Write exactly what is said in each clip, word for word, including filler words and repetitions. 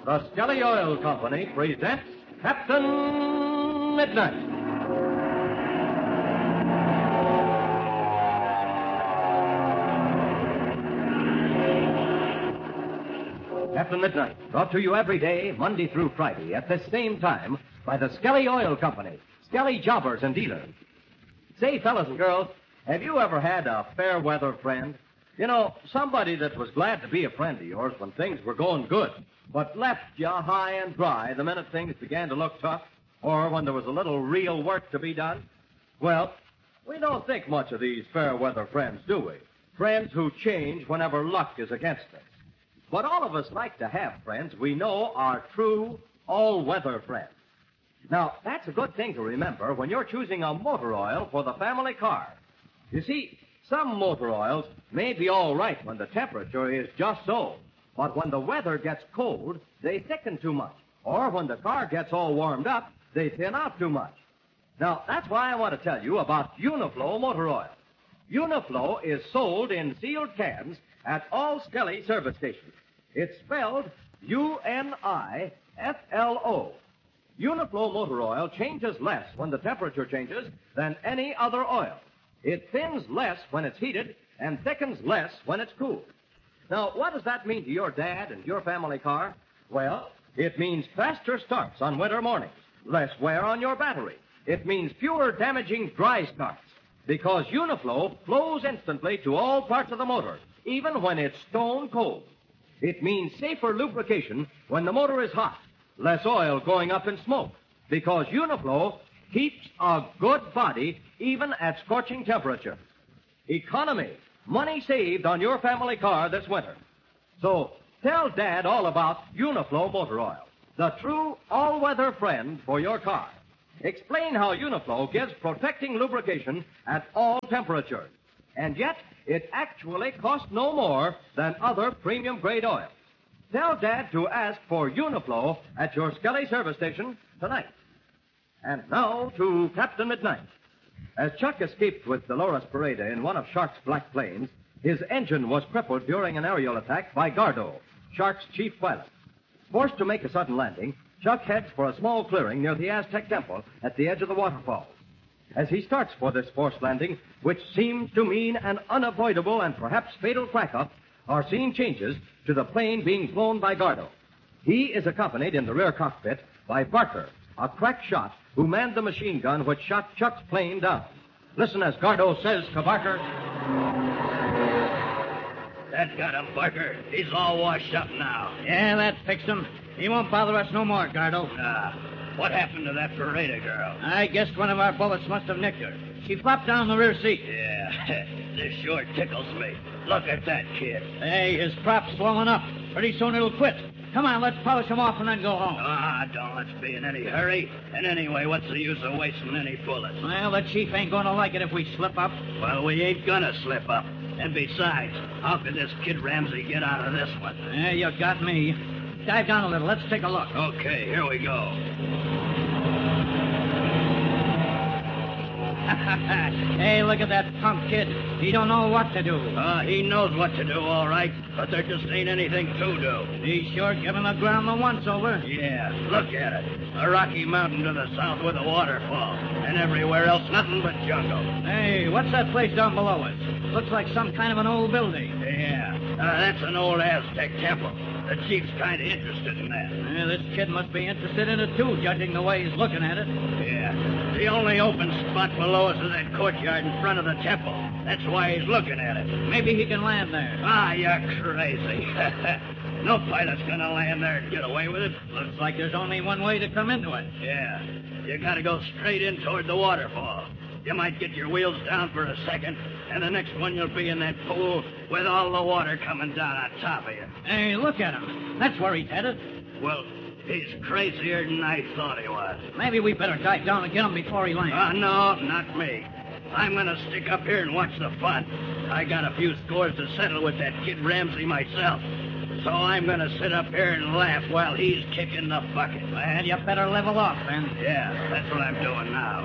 The Skelly Oil Company presents Captain Midnight. Captain Midnight, brought to you every day, Monday through Friday, at this same time, by the Skelly Oil Company, Skelly jobbers and dealers. Say, fellas and girls, have you ever had a fair weather friend? You know, somebody that was glad to be a friend of yours when things were going good, but left you high and dry the minute things began to look tough, or when there was a little real work to be done? Well, we don't think much of these fair weather friends, do we? Friends who change whenever luck is against us. But all of us like to have friends we know are true, all-weather friends. Now, that's a good thing to remember when you're choosing a motor oil for the family car. You see, some motor oils may be all right when the temperature is just so, but when the weather gets cold, they thicken too much. Or when the car gets all warmed up, they thin out too much. Now, that's why I want to tell you about Uniflow motor oil. Uniflow is sold in sealed cans at all Skelly service stations. It's spelled U N I F L O. Uniflow motor oil changes less when the temperature changes than any other oil. It thins less when it's heated and thickens less when it's cooled. Now, what does that mean to your dad and your family car? Well, it means faster starts on winter mornings, less wear on your battery. It means fewer damaging dry starts, because Uniflow flows instantly to all parts of the motor, even when it's stone cold. It means safer lubrication when the motor is hot, less oil going up in smoke, because Uniflow keeps a good body even at scorching temperatures. Economy, money saved on your family car this winter. So tell Dad all about Uniflow motor oil, the true all-weather friend for your car. Explain how Uniflow gives protecting lubrication at all temperatures. And yet, it actually costs no more than other premium-grade oils. Tell Dad to ask for Uniflow at your Skelly service station tonight. And now to Captain Midnight. As Chuck escaped with Dolores Pareda in one of Shark's black planes, his engine was crippled during an aerial attack by Gardo, Shark's chief pilot. Forced to make a sudden landing, Chuck heads for a small clearing near the Aztec Temple at the edge of the waterfalls. As he starts for this forced landing, which seems to mean an unavoidable and perhaps fatal crack-up, our scene changes to the plane being flown by Gardo. He is accompanied in the rear cockpit by Barker, a crack shot who manned the machine gun which shot Chuck's plane down. Listen as Gardo says to Barker. That got him, Barker. He's all washed up now. Yeah, that fixed him. He won't bother us no more, Gardo. Ah. What happened to that Pareda girl? I guess one of our bullets must have nicked her. She flopped down the rear seat. Yeah, this sure tickles me. Look at that kid. Hey, his prop's swollen up. Pretty soon it'll quit. Come on, let's polish him off and then go home. Ah, don't let's be in any hurry. And anyway, what's the use of wasting any bullets? Well, the chief ain't going to like it if we slip up. Well, we ain't gonna slip up. And besides, how could this Kid Ramsey get out of this one? Yeah, you got me. Dive down a little. Let's take a look. Okay, here we go. Hey, look at that punk kid. He don't know what to do. Uh, he knows what to do, all right, but there just ain't anything to do. He's sure giving the ground the once-over. Yeah, look at it. A rocky mountain to the south with a waterfall, and everywhere else nothing but jungle. Hey, what's that place down below us? Looks like some kind of an old building. Yeah, uh, that's an old Aztec temple. The chief's kind of interested in that. Yeah, this kid must be interested in it, too, judging the way he's looking at it. Yeah. The only open spot below us is that courtyard in front of the temple. That's why he's looking at it. Maybe he can land there. Ah, you're crazy. No pilot's gonna land there and get away with it. Looks like there's only one way to come into it. Yeah. You gotta go straight in toward the waterfall. You might get your wheels down for a second, and the next one you'll be in that pool with all the water coming down on top of you. Hey, look at him. That's where he's headed. Well, he's crazier than I thought he was. Maybe we better dive down and get him before he lands. Uh, no, not me. I'm gonna stick up here and watch the fun. I got a few scores to settle with that Kid Ramsey myself. So I'm gonna sit up here and laugh while he's kicking the bucket. Well, you better level off, then. Yeah, that's what I'm doing now.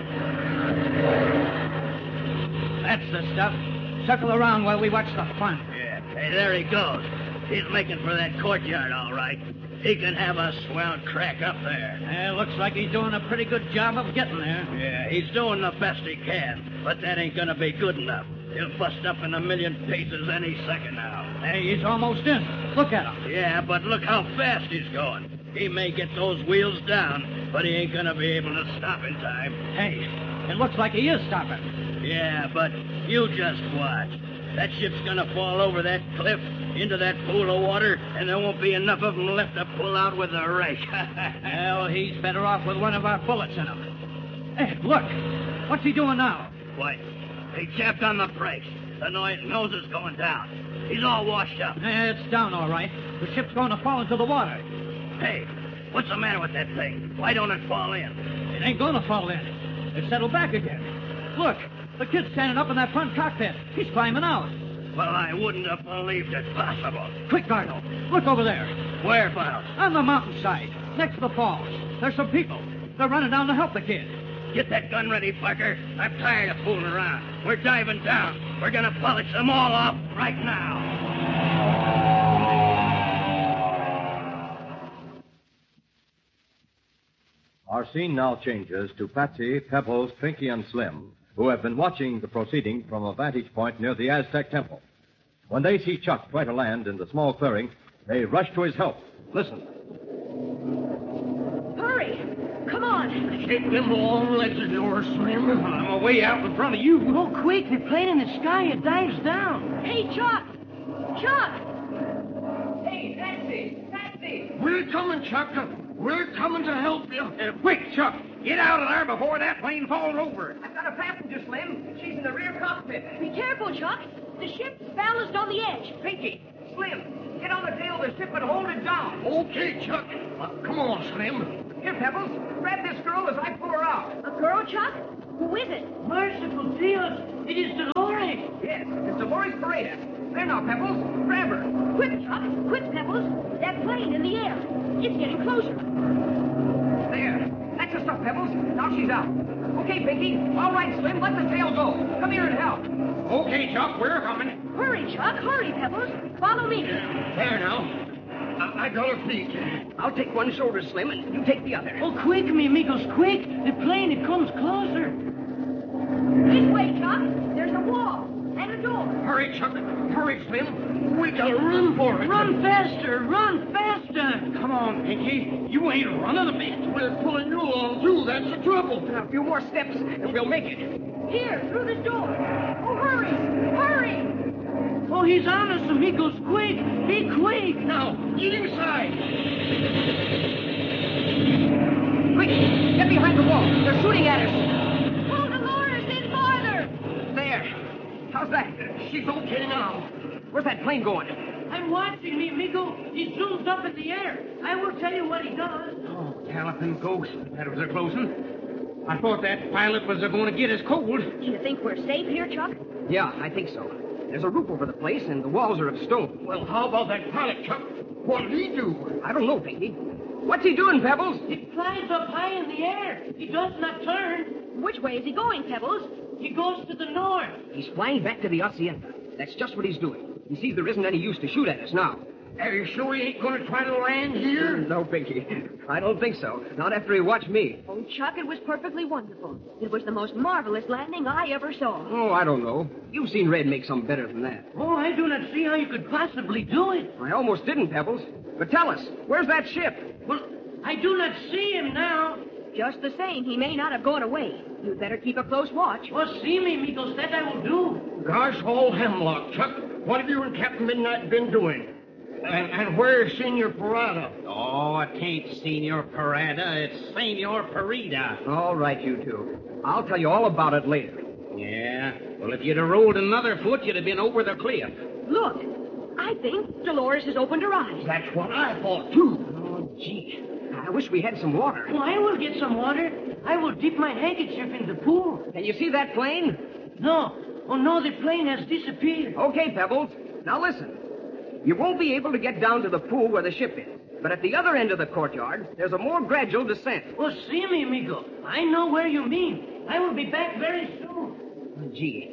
That's the stuff. Circle around while we watch the fun. Yeah. Hey, there he goes. He's making for that courtyard, all right. He can have a swell crack up there. Yeah, looks like he's doing a pretty good job of getting there. Yeah, he's doing the best he can, but that ain't gonna be good enough. He'll bust up in a million pieces any second now. Hey, he's almost in. Look at him. Yeah, but look how fast he's going. He may get those wheels down, but he ain't gonna be able to stop in time. Hey, it looks like he is stopping. Yeah, but you just watch. That ship's gonna fall over that cliff into that pool of water, and there won't be enough of them left to pull out with a rake. Well, he's better off with one of our bullets in him. Hey, look. What's he doing now? Why, he chapped on the brakes. The noise, nose is going down. He's all washed up. Yeah, it's down all right. The ship's going to fall into the water. Hey, what's the matter with that thing? Why don't it fall in? It ain't going to fall in. It settled back again. Look, the kid's standing up in that front cockpit. He's climbing out. Well, I wouldn't have believed it possible. Quick, Gardo. Look over there. Where, Bob? On the mountainside, next to the falls. There's some people. They're running down to help the kid. Get that gun ready, Parker. I'm tired of fooling around. We're diving down. We're gonna polish them all off right now. Our scene now changes to Patsy, Pebbles, Pinky, and Slim, who have been watching the proceeding from a vantage point near the Aztec temple. When they see Chuck try to land in the small clearing, they rush to his help. Listen. Hurry! Come on! Take them long legs of yours, Slim. I'm away out in front of you. Oh, quick! The plane in the sky, it dives down. Hey, Chuck! Chuck! Hey, Patsy! Patsy! We're coming, Chuck. We're coming to help you. Uh, quick, Chuck. Get out of there before that plane falls over. I've got a passenger, Slim. She's in the rear cockpit. Be careful, Chuck. The ship's balanced on the edge. Pinky, Slim, get on the tail of the ship and hold it down. Okay, Chuck. Uh, come on, Slim. Here, Pebbles, grab this girl as I pull her out. A girl, Chuck? Who is it? Merciful Dios, it is Dolores. Yes, it's Dolores Pareda. There now, Pebbles, grab her. Quick, Chuck, quick, Pebbles. That plane in the air. It's getting closer. There. That's the stuff, Pebbles. Now she's out. Okay, Pinky. All right, Slim, let the tail go. Come here and help. Okay, Chuck, we're coming. Hurry, Chuck. Hurry, Pebbles. Follow me. There now. I, I got her feet. I'll take one shoulder, Slim, and you take the other. Oh, quick, me amigos, quick. The plane, it comes closer. This way, Chuck. There's a wall and a door. Hurry, Chuck. Hurry, Slim. We gotta run for it. Run faster. Run faster. Come on, Pinky. You ain't running a bit. We're pulling you along, too. That's the trouble. A few more steps, and we'll make it. Here, through this door. Oh, hurry. Hurry. Oh, he's on us, amigos. Quick. Be quick. Now, get inside. Quick, get behind the wall. They're shooting at us. Oh, Dolores, in farther. There. How's that? She's okay now. Where's that plane going? I'm watching, me amigo. He zooms up in the air. I will tell you what he does. Oh, galloping ghost. That was a close one. I thought that pilot was going to get us cold. Do you think we're safe here, Chuck? Yeah, I think so. There's a roof over the place, and the walls are of stone. Well, how about that pilot, Chuck? What'll he do? I don't know, Pinky. What's he doing, Pebbles? He flies up high in the air. He does not turn. Which way is he going, Pebbles? He goes to the north. He's flying back to the Hacienda. That's just what he's doing. He sees there isn't any use to shoot at us now. Are you sure he ain't going to try to land here? No, Pinky. I don't think so. Not after he watched me. Oh, Chuck, it was perfectly wonderful. It was the most marvelous landing I ever saw. Oh, I don't know. You've seen Red make some better than that. Oh, I do not see how you could possibly do it. I almost didn't, Pebbles. But tell us, where's that ship? Well, I do not see him now. Just the same, he may not have gone away. You'd better keep a close watch. Well, see me, amigos. That I will do. Gosh, all hemlock, Chuck. What have you and Captain Midnight been doing? And, and where's Senor Parada? Oh, it ain't Senor Parada. It's Senor Parida. All right, you two. I'll tell you all about it later. Yeah? Well, if you'd have rolled another foot, you'd have been over the cliff. Look, I think Dolores has opened her eyes. That's what I thought, too. Oh, gee. I wish we had some water. Well, I will get some water. I will dip my handkerchief in the pool. Can you see that plane? No. Oh, no, the plane has disappeared. Okay, Pebbles. Now listen. You won't be able to get down to the pool where the ship is. But at the other end of the courtyard, there's a more gradual descent. Well, see me, amigo. I know where you mean. I will be back very soon. Oh, gee,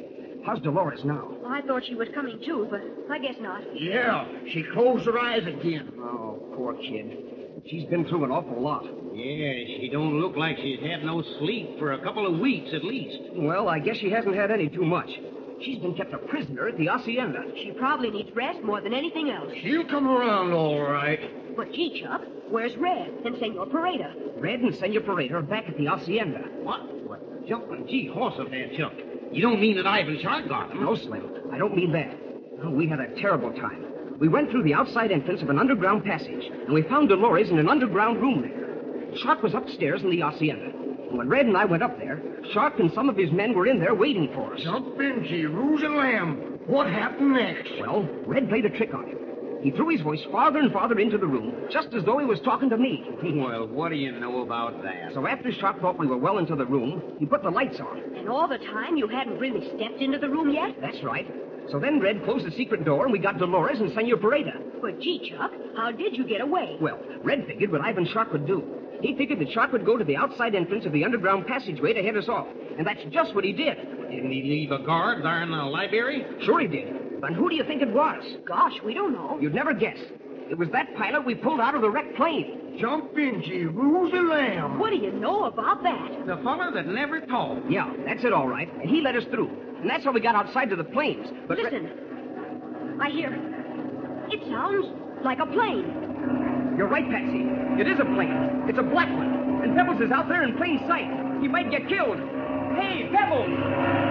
How's Dolores now? I thought she was coming too, but I guess not. Yeah, she closed her eyes again. Oh, poor kid. She's been through an awful lot. Yeah, she don't look like she's had no sleep for a couple of weeks at least. Well, I guess she hasn't had any too much. She's been kept a prisoner at the hacienda. She probably needs rest more than anything else. She'll come around all right. But gee, Chuck, where's Red and Senor Pareda? Red and Senor Pareda are back at the hacienda. What? What? Jumping gee horse of that, Chuck. You don't mean that Ivan Shark got them? No, Slim. I don't mean that. Oh, we had a terrible time. We went through the outside entrance of an underground passage, and we found Dolores in an underground room there. Shark was upstairs in the hacienda. And when Red and I went up there, Shark and some of his men were in there waiting for us. Jump in, Jerusalem. What happened next? Well, Red played a trick on him. He threw his voice farther and farther into the room, just as though he was talking to me. Well, what do you know about that? So after Shark thought we were well into the room, he put the lights on. And all the time you hadn't really stepped into the room yet? That's right. So then Red closed the secret door, and we got Dolores and Senor Pareda. But gee, Chuck, how did you get away? Well, Red figured what Ivan Shark would do. He figured that Shark would go to the outside entrance of the underground passageway to head us off. And that's just what he did. Didn't he leave a guard there in the library? Sure he did. And who do you think it was? Gosh, we don't know. You'd never guess. It was that pilot we pulled out of the wrecked plane. Jump in, Jerusalem. What do you know about that? The fellow that never told. Yeah, that's it all right. And he let us through. And that's how we got outside to the plains. But listen. I hear... It sounds like a plane. You're right, Patsy. It is a plane. It's a black one. And Pebbles is out there in plain sight. He might get killed. Hey, Pebbles!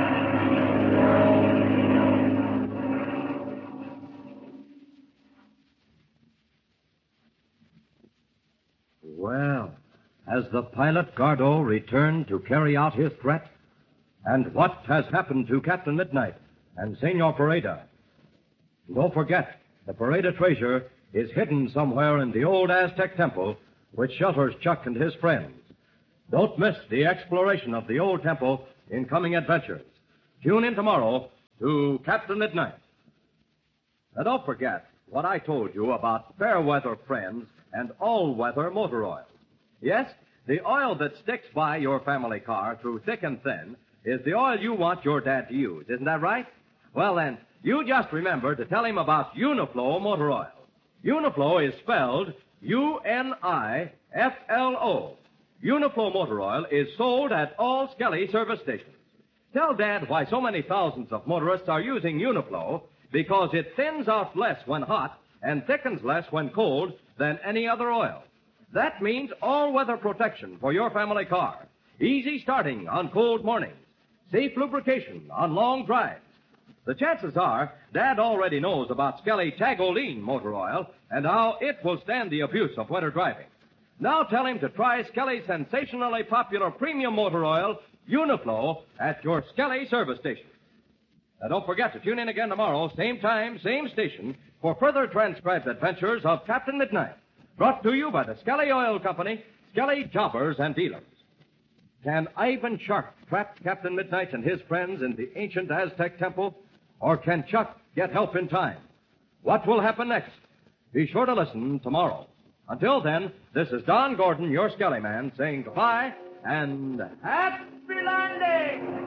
Well, has the pilot Gardo returned to carry out his threat? And what has happened to Captain Midnight and Senor Pareda? Don't forget, the Pareda treasure is hidden somewhere in the old Aztec temple, which shelters Chuck and his friends. Don't miss the exploration of the old temple in coming adventures. Tune in tomorrow to Captain Midnight. Now, don't forget what I told you about Fairweather Friends and all-weather motor oil. Yes, the oil that sticks by your family car through thick and thin is the oil you want your dad to use. Isn't that right? Well, then, you just remember to tell him about Uniflow motor oil. Uniflow is spelled U N I F L O. Uniflow motor oil is sold at all Skelly service stations. Tell Dad why so many thousands of motorists are using Uniflow, because it thins out less when hot and thickens less when cold than any other oil. That means all-weather protection for your family car. Easy starting on cold mornings. Safe lubrication on long drives. The chances are Dad already knows about Skelly Tagoline motor oil and how it will stand the abuse of winter driving. Now tell him to try Skelly's sensationally popular premium motor oil, Uniflow, at your Skelly service station. Now don't forget to tune in again tomorrow, same time, same station, for further transcribed adventures of Captain Midnight. Brought to you by the Skelly Oil Company, Skelly Jobbers and Dealers. Can Ivan Shark trap Captain Midnight and his friends in the ancient Aztec temple? Or can Chuck get help in time? What will happen next? Be sure to listen tomorrow. Until then, this is Don Gordon, your Skelly Man, saying goodbye and happy landing!